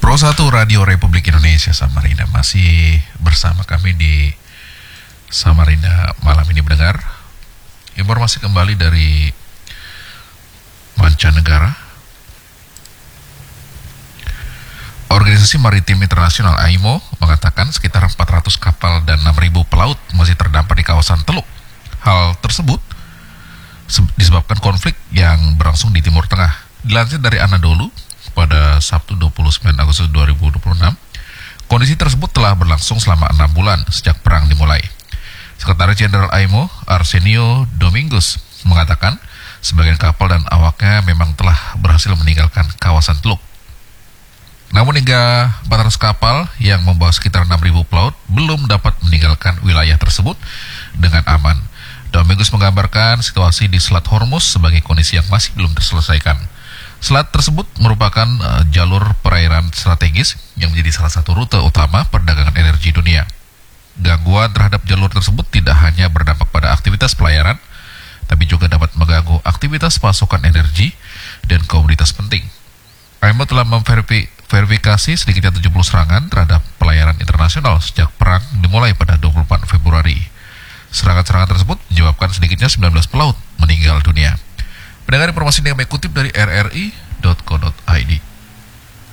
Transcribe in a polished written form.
Pro 1 Radio Republik Indonesia Samarinda masih bersama kami di Samarinda malam ini mendengar informasi kembali dari mancanegara. Organisasi Maritim Internasional AIMO mengatakan sekitar 400 kapal dan 6.000 pelaut masih terdampar di kawasan Teluk. Hal tersebut disebabkan konflik yang berlangsung di Timur Tengah. Dilansir dari Anadolu pada Sabtu 29 Agustus 2026, kondisi tersebut telah berlangsung selama 6 bulan sejak perang dimulai. Sekretaris Jenderal AIMO, Arsenio Domingos, mengatakan sebagian kapal dan awaknya memang telah berhasil meninggalkan kawasan Teluk. Namun hingga 400 kapal yang membawa sekitar 6.000 pelaut belum dapat meninggalkan wilayah tersebut dengan aman. Domingos menggambarkan situasi di Selat Hormuz sebagai kondisi yang masih belum terselesaikan. Selat tersebut merupakan jalur perairan strategis yang menjadi salah satu rute utama perdagangan energi dunia. Gangguan terhadap jalur tersebut tidak hanya berdampak pada aktivitas pelayaran, tapi juga dapat mengganggu aktivitas pasokan energi dan komoditas penting. AIMO telah memverifikasi sedikitnya 70 serangan terhadap pelayaran internasional sejak perang dimulai pada 24 Februari. Serangan-serangan tersebut menyebabkan sedikitnya 19 pelaut meninggal dunia. Mendengar informasi yang kami kutip dari rri.co.id.